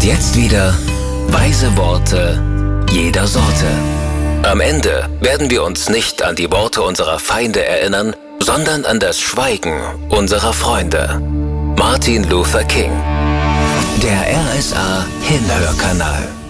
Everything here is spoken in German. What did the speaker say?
jetzt wieder weise Worte jeder Sorte. Am Ende werden wir uns nicht an die Worte unserer Feinde erinnern, sondern an das Schweigen unserer Freunde. Martin Luther King. Der RSA Hinhörkanal.